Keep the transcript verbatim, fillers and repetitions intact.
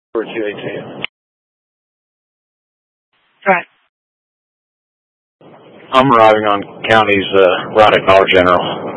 For two eighteen. Right. I'm arriving on county's uh, route at Dollar General.